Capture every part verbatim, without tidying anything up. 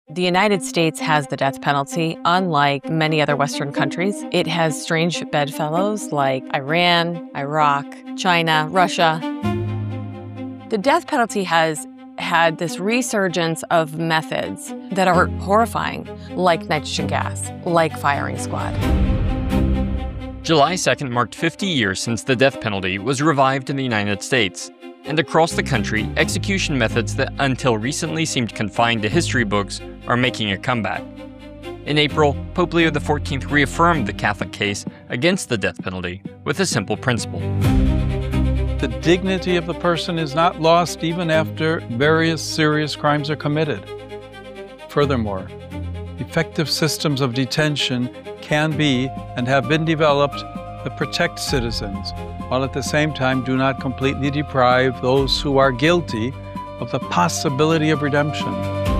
The United States has the death penalty, unlike many other Western countries. It has strange bedfellows like Iran, Iraq, China, Russia. The death penalty has had this resurgence of methods that are horrifying, like nitrogen gas, like firing squad. July second marked fifty years since the death penalty was revived in the United States. And across the country, execution methods that until recently seemed confined to history books are making a comeback. In April, Pope Leo the fourteenth reaffirmed the Catholic case against the death penalty with a simple principle. The dignity of the person is not lost even after various serious crimes are committed. Furthermore, effective systems of detention can be and have been developed that protect citizens, while at the same time do not completely deprive those who are guilty of the possibility of redemption.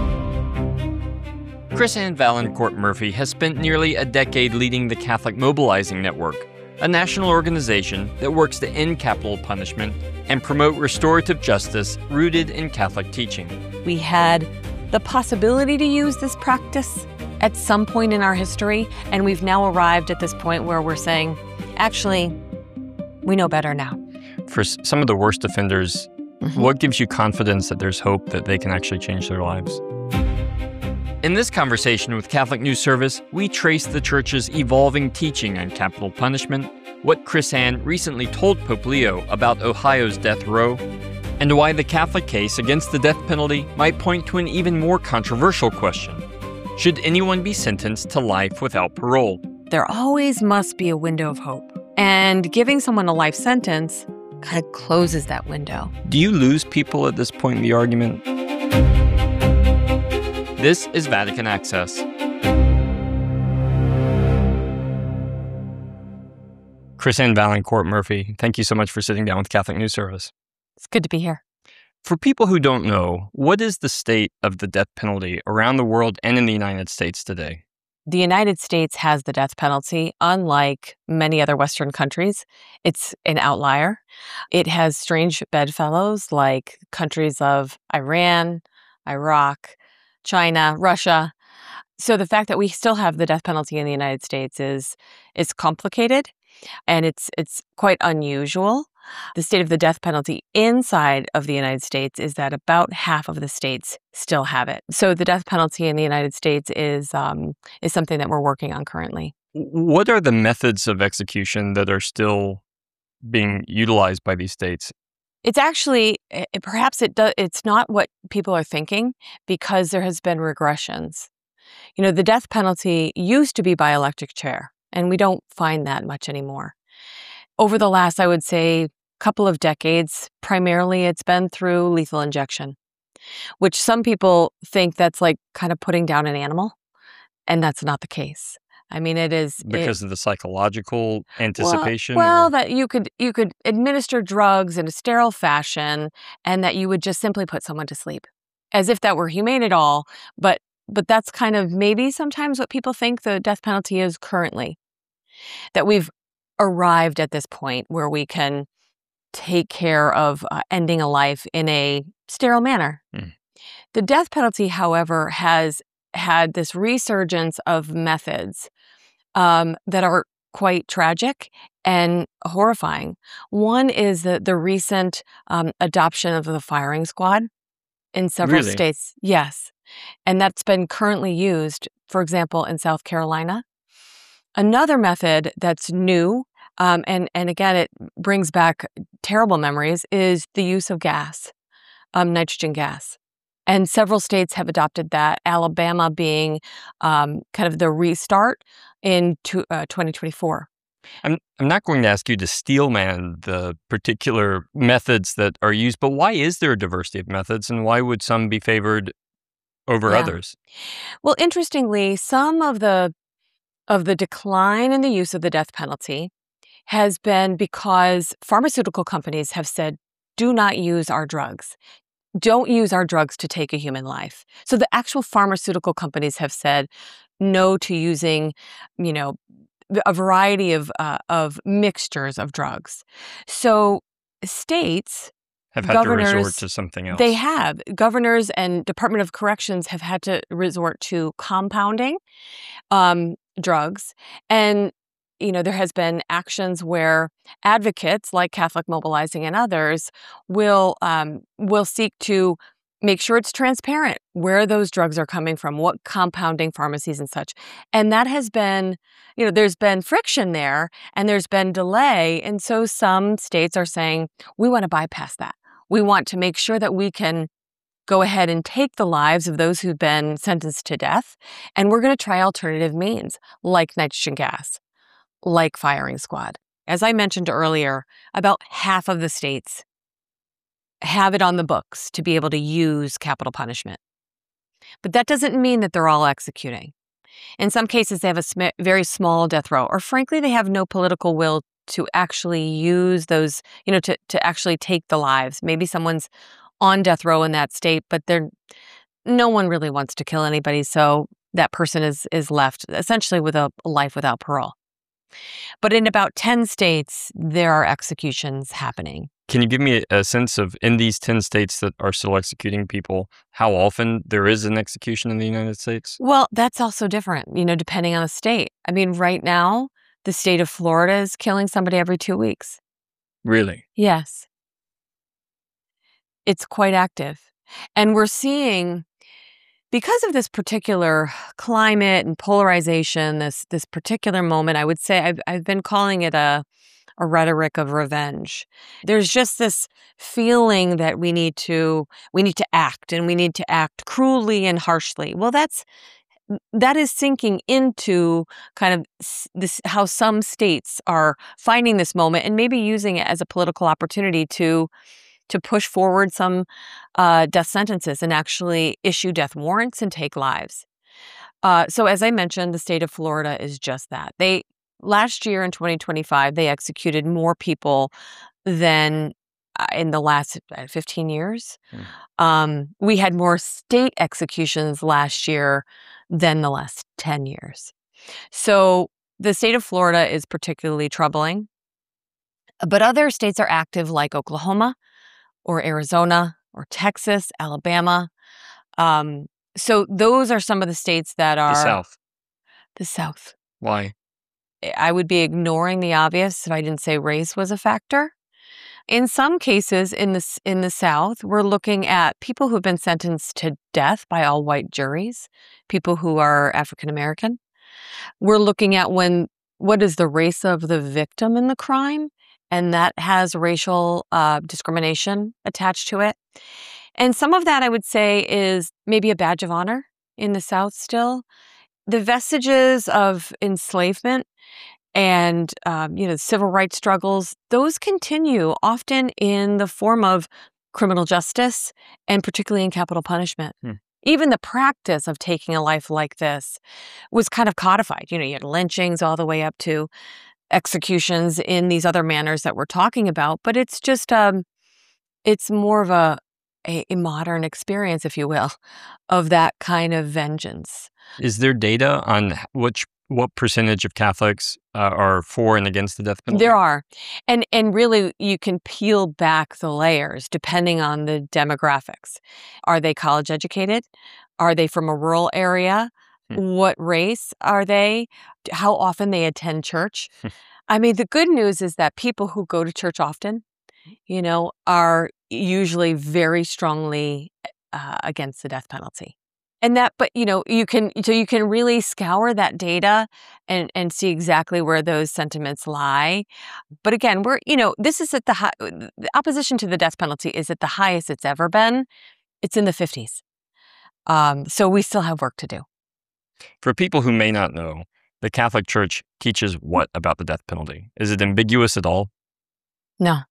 KrisAnne Vaillancourt Murphy has spent nearly a decade leading the Catholic Mobilizing Network, a national organization that works to end capital punishment and promote restorative justice rooted in Catholic teaching. We had the possibility to use this practice at some point in our history, and we've now arrived at this point where we're saying, actually, we know better now. For some of the worst offenders, mm-hmm. what gives you confidence that there's hope that they can actually change their lives? In this conversation with Catholic News Service, we trace the Church's evolving teaching on capital punishment, what KrisAnne recently told Pope Leo about Ohio's death row, and why the Catholic case against the death penalty might point to an even more controversial question. Should anyone be sentenced to life without parole? There always must be a window of hope. And giving someone a life sentence kind of closes that window. Do you lose people at this point in the argument? This is Vatican Access. KrisAnne Vaillancourt Murphy, thank you so much for sitting down with Catholic News Service. It's good to be here. For people who don't know, what is the state of the death penalty around the world and in the United States today? The United States has the death penalty, unlike many other Western countries. It's an outlier. It has strange bedfellows like countries of Iran, Iraq, China, Russia. So the fact that we still have the death penalty in the United States is is complicated, and it's it's quite unusual. The state of the death penalty inside of the United States is that about half of the states still have it. So the death penalty in the United States is um, is something that we're working on currently. What are the methods of execution that are still being utilized by these states? It's actually, it, perhaps it do, it's not what people are thinking, because there has been regressions. You know, the death penalty used to be by electric chair, and we don't find that much anymore. Over the last, I would say, couple of decades, primarily it's been through lethal injection, which some people think that's like kind of putting down an animal, and that's not the case. I mean, it is because it, of the psychological anticipation. Well, well or? that you could you could administer drugs in a sterile fashion, and that you would just simply put someone to sleep, as if that were humane at all. But but that's kind of maybe sometimes what people think the death penalty is currently. That we've arrived at this point where we can take care of uh, ending a life in a sterile manner. Mm. The death penalty, however, has had this resurgence of methods um, that are quite tragic and horrifying. One is the, the recent um, adoption of the firing squad in several really? states. Yes. And that's been currently used, for example, in South Carolina. Another method that's new, um, and, and again, it brings back terrible memories, is the use of gas, um, nitrogen gas. And several states have adopted that, Alabama being um, kind of the restart in to, uh, twenty twenty-four. I'm, I'm not going to ask you to steelman the particular methods that are used, but why is there a diversity of methods, and why would some be favored over yeah. others? Well, interestingly, some of the of the decline in the use of the death penalty has been because pharmaceutical companies have said, do not use our drugs. Don't use our drugs to take a human life. So the actual pharmaceutical companies have said no to using, you know, a variety of uh, of mixtures of drugs. So states have had governors, to resort to something else. They have. Governors and Department of Corrections have had to resort to compounding um, drugs. And, you know, there has been actions where advocates like Catholic Mobilizing and others will um, will seek to make sure it's transparent where those drugs are coming from, what compounding pharmacies and such. And that has been, you know, there's been friction there and there's been delay. And so some states are saying, we want to bypass that. We want to make sure that we can go ahead and take the lives of those who've been sentenced to death. And we're going to try alternative means like nitrogen gas, like firing squad. As I mentioned earlier, about half of the states have it on the books to be able to use capital punishment. But that doesn't mean that they're all executing. In some cases, they have a sm- very small death row, or frankly, they have no political will to actually use those, you know, to, to actually take the lives. Maybe someone's on death row in that state, but they're no one really wants to kill anybody, so that person is is left essentially with a life without parole. But in about ten states, there are executions happening. Can you give me a sense of, in these ten states that are still executing people, how often there is an execution in the United States? Well, that's also different, you know, depending on the state. I mean, right now, the state of Florida is killing somebody every two weeks. Really? Yes. It's quite active. And we're seeing, because of this particular climate and polarization, this this particular moment, I would say I've, I've been calling it a a rhetoric of revenge. There's just this feeling that we need to we need to act, and we need to act cruelly and harshly. Well, that's that is sinking into kind of this how some states are finding this moment and maybe using it as a political opportunity to to push forward some uh, death sentences and actually issue death warrants and take lives. Uh, so as I mentioned, the state of Florida is just that. They Last year in twenty twenty-five, they executed more people than uh, in the last uh, fifteen years. Mm. Um, we had more state executions last year than the last ten years. So the state of Florida is particularly troubling. But other states are active, like Oklahoma or Arizona or Texas, Alabama. Um, so those are some of the states that are... The South. The South. Why? I would be ignoring the obvious if I didn't say race was a factor. In some cases in the, in the South, we're looking at people who've been sentenced to death by all white juries, people who are African American. We're looking at when what is the race of the victim in the crime, and that has racial uh, discrimination attached to it. And some of that, I would say, is maybe a badge of honor in the South still. The vestiges of enslavement and, um, you know, civil rights struggles, those continue often in the form of criminal justice and particularly in capital punishment. Hmm. Even the practice of taking a life like this was kind of codified. You know, you had lynchings all the way up to executions in these other manners that we're talking about. But it's just, um, it's more of a, a, a modern experience, if you will, of that kind of vengeance. Is there data on which what percentage of Catholics uh, are for and against the death penalty? There are. And and really, you can peel back the layers depending on the demographics. Are they college educated? Are they from a rural area? Hmm. What race are they? How often they attend church? I mean, the good news is that people who go to church often, you know, are usually very strongly uh, against the death penalty. And that, but you know, you can, so you can really scour that data and, and see exactly where those sentiments lie. But again, we're, you know, this is at the high, the opposition to the death penalty is at the highest it's ever been. It's in the fifties. Um, so we still have work to do. For people who may not know, the Catholic Church teaches what about the death penalty? Is it ambiguous at all? No.